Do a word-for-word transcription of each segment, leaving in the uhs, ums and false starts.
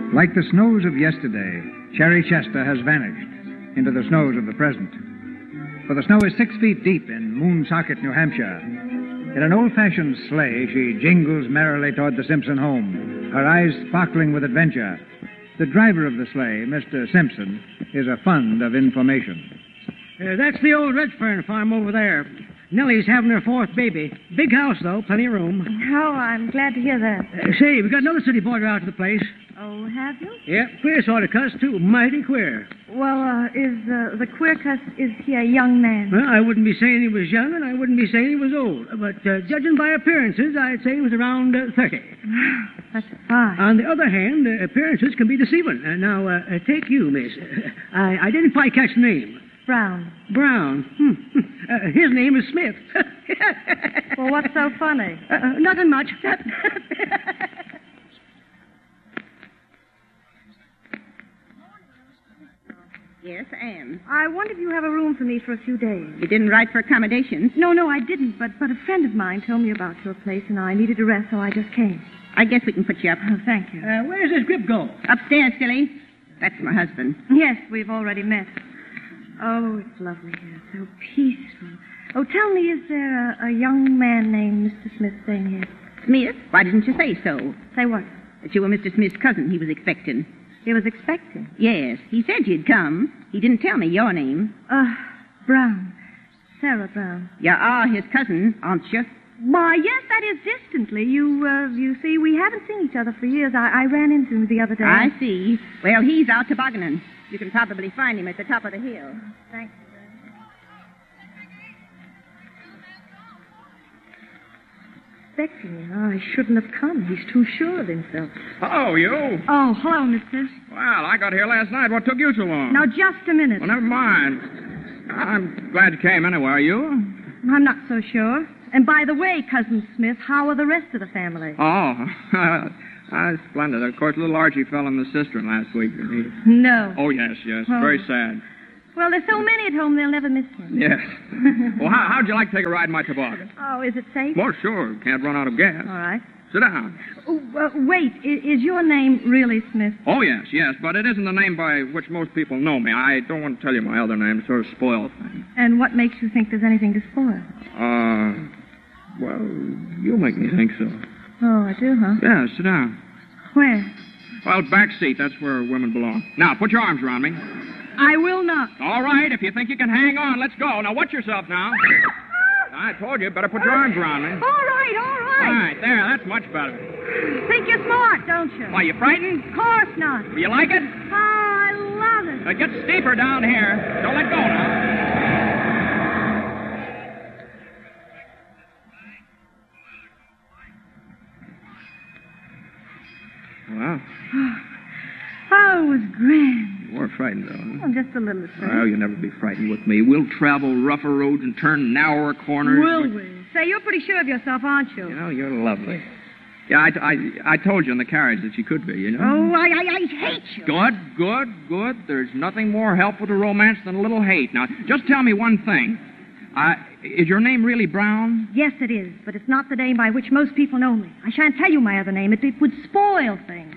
Like the snows of yesterday, Cherry Chester has vanished into the snows of the present. For the snow is six feet deep in Moonsocket, New Hampshire. In an old-fashioned sleigh, she jingles merrily toward the Simpson home, her eyes sparkling with adventure. The driver of the sleigh, Mister Simpson, is a fund of information. Uh, that's the old Redfern farm over there. Nellie's having her fourth baby. Big house, though. Plenty of room. Oh, I'm glad to hear that. Uh, say, we got another city boarder out to the place. Oh, have you? Yep, queer sort of cuss, too. Mighty queer. Well, uh, is uh, the queer cuss, is he a young man? Well, I wouldn't be saying he was young, and I wouldn't be saying he was old. But uh, judging by appearances, I'd say he was around uh, thirty. That's fine. On the other hand, uh, appearances can be deceiving. Uh, now, uh, uh, take you, miss. I, I didn't quite catch the name. Brown. Brown. Hmm. Uh, his name is Smith. Well, what's so funny? Uh, uh, nothing much. Yes, I am. I wonder if you have a room for me for a few days. You didn't write for accommodations? No, no, I didn't, but, but a friend of mine told me about your place, and I needed a rest, so I just came. I guess we can put you up. Oh, thank you. Uh, where does this grip go? Upstairs, silly. That's my husband. Yes, we've already met. Oh, it's lovely here. So peaceful. Oh, tell me, is there a, a young man named Mister Smith staying here? Smith? Why didn't you say so? Say what? That you were Mister Smith's cousin he was expecting. He was expecting? Yes, he said you'd come. He didn't tell me your name. Uh, Brown. Sarah Brown. You are his cousin, aren't you? Why, yes, that is distantly. You, uh, you see, we haven't seen each other for years. I, I ran into him the other day. I see. Well, he's out tobogganing. You can probably find him at the top of the hill. Thank you. Expecting him. Oh, I shouldn't have come. He's too sure of himself. Hello, you. Oh, hello, mister. Well, I got here last night. What took you so long? Now, just a minute. Well, never mind. I'm glad you came anyway. Are you? I'm not so sure. And by the way, Cousin Smith, how are the rest of the family? Oh, uh, splendid. Of course, little Archie fell in the cistern last week. He... No. Oh, yes, yes. Oh. Very sad. Well, there's so many at home, they'll never miss him. Yes. Well, how, how'd you like to take a ride in my toboggan? Oh, is it safe? Well, sure. Can't run out of gas. All right. Sit down. Oh, uh, wait, is, is your name really Smith? Oh, yes, yes, but it isn't the name by which most people know me. I don't want to tell you my other name. It sort of spoils things. And what makes you think there's anything to spoil? Uh, well, you make me think so. Oh, I do, huh? Yeah, sit down. Where? Well, back seat. That's where women belong. Now, put your arms around me. I will not. All right, if you think you can hang on, let's go. Now, watch yourself now. I told you, better put your arms around me. All right, all right. All right, there, that's much better. Think you're smart, don't you? Why, you frightened? Of course not. You like it? Oh, I love it. Uh, get steeper down here. Don't let go now. Wow. Oh, it was grand. You weren't frightened, though, huh? Oh, just a little bit. Well, you'll never be frightened with me. We'll travel rougher roads and turn narrower corners. Will we? Say, you're pretty sure of yourself, aren't you? You know, you're lovely. Yeah, I, I, I told you in the carriage that you could be, you know. Oh, I, I, I hate you. Good, good, good. There's nothing more helpful to romance than a little hate. Now, just tell me one thing. Uh, is your name really Brown? Yes, it is, but it's not the name by which most people know me. I shan't tell you my other name. It, it would spoil things.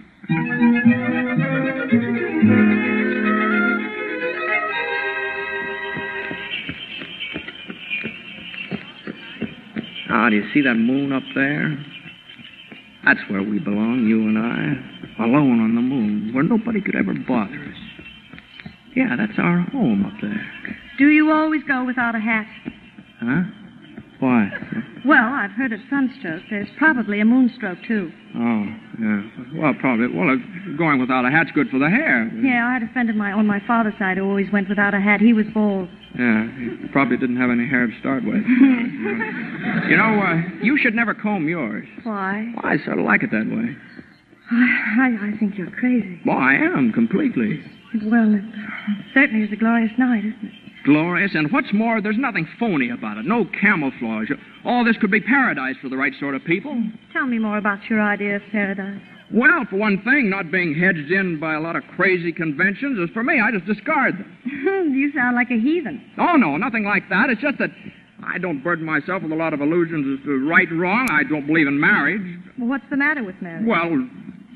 Ah, do you see that moon up there? That's where we belong, you and I. Alone on the moon, where nobody could ever bother us. Yeah, that's our home up there. Do you always go without a hat? Huh? Why? Well, I've heard at sunstroke there's probably a moonstroke, too. Oh, yeah. Well, probably. Well, uh, going without a hat's good for the hair. Yeah, I had a friend of mine on my father's side who always went without a hat. He was bald. Yeah, he probably didn't have any hair to start with. You know, uh, you should never comb yours. Why? Well, I sort of like it that way. I, I, I think you're crazy. Well, I am, completely. Well, it certainly is a glorious night, isn't it? Glorious, and what's more, there's nothing phony about it. No camouflage. All this could be paradise for the right sort of people. Tell me more about your idea of paradise. Well, for one thing, not being hedged in by a lot of crazy conventions. As for me, I just discard them. You sound like a heathen. Oh, no, nothing like that. It's just that I don't burden myself with a lot of illusions as to right and wrong. I don't believe in marriage. Well, what's the matter with marriage? Well,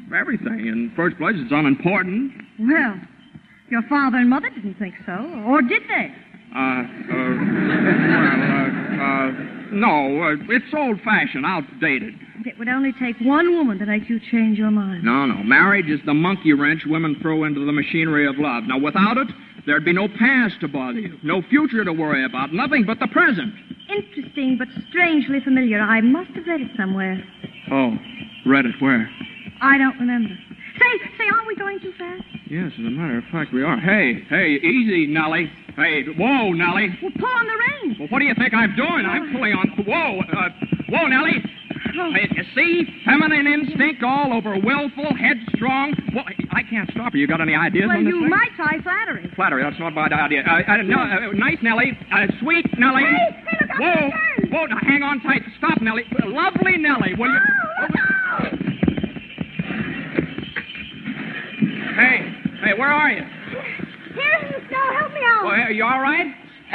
everything. In the first place, it's unimportant. Well, your father and mother didn't think so, or did they? Uh, uh, well, uh, uh, no, uh, it's old-fashioned, outdated. It would only take one woman to make you change your mind. No, no. Marriage is the monkey wrench women throw into the machinery of love. Now, without it, there'd be no past to bother you, no future to worry about, nothing but the present. Interesting, but strangely familiar. I must have read it somewhere. Oh, read it where? I don't remember. Say, say, aren't we going too fast? Yes, as a matter of fact, we are. Hey, hey, easy, Nellie. Hey, whoa, Nellie. Well, pull on the reins. Well, what do you think I'm doing? I'm pulling on... Whoa, uh, whoa, Nellie. Oh. Hey, you see? Feminine instinct all over, willful, headstrong. Well, I can't stop her. You got any ideas Well, on this you thing? might try flattery. Flattery, that's not a bad idea. Uh, uh, no, uh, nice, Nellie. Uh, sweet, Nellie. Hey, hey, look out, Whoa, turn. whoa, now hang on tight. Stop, Nellie. Lovely Nellie, will you... Oh, look out. Hey, hey, where are you? Here's the snow. Help me out. Well, are you all right?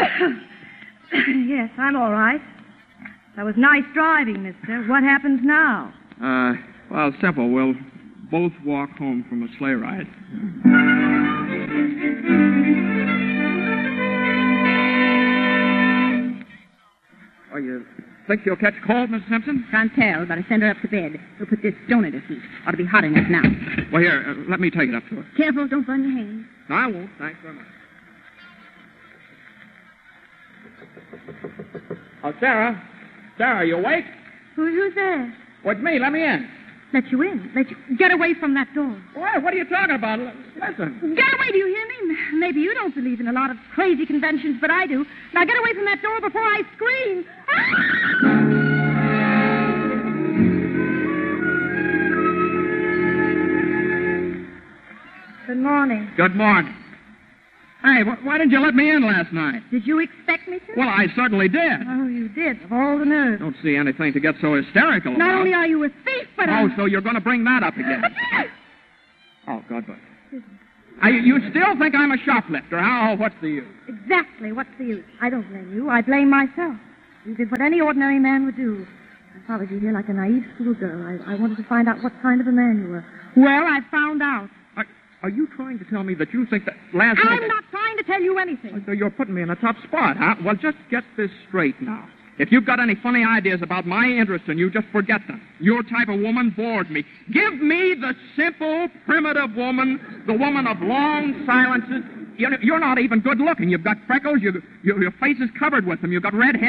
Yes, I'm all right. That was nice driving, mister. What happens now? Uh, well, simple. We'll both walk home from a sleigh ride. Oh, you think you'll catch cold, Missus Simpson? Can't tell, but I send her up to bed. We'll put this stone at her feet. Ought to be hot enough now. Well, here, uh, let me take it up to her. Careful, don't burn your hands. No, I won't. Thanks very much. Oh, Sarah. Sarah, you awake? Who, who's there? Well, it's me. Let me in. Let you in. Let you get away from that door. What? What are you talking about? L- Listen. Get away, do you hear me? Maybe you don't believe in a lot of crazy conventions, but I do. Now get away from that door before I scream. Good morning. Good morning. Hey, wh- why didn't you let me in last night? Did you expect me to? Well, I certainly did. Oh, you did. Of all the nerve. Don't see anything to get so hysterical Not about. only are you a thief, but Oh, I'm... so you're going to bring that up again. Oh, God bless. I, you still think I'm a shoplifter, huh? Oh, what's the use? Exactly. What's the use? I don't blame you. I blame myself. You did what any ordinary man would do. I followed you here like a naive schoolgirl. I, I wanted to find out what kind of a man you were. Well, I found out. Are, are you trying to tell me that you think that last I'm night... not trying to tell you anything. So you're putting me in a tough spot, huh? Well, just get this straight now. If you've got any funny ideas about my interest in you, just forget them. Your type of woman bores me. Give me the simple, primitive woman, the woman of long silences. You know, you're not even good looking. You've got freckles. You, you, your face is covered with them. You've got red hair.